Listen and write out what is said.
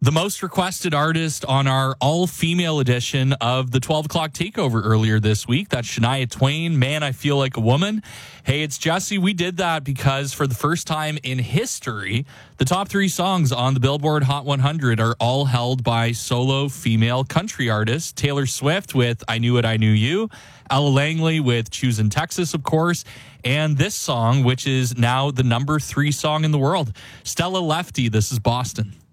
The most requested artist on our all-female edition of the 12 o'clock takeover earlier this week. That's Shania Twain, Man, I Feel Like a Woman. Hey, it's Jesse. We did that because for the first time in history, the top 3 songs on the Billboard Hot 100 are all held by solo female country artists. Taylor Swift with I Knew It, I Knew You. Ella Langley with Choosin' Texas, of course. And this song, which is now the number 3 song in the world. Stella Lefty, this is Boston.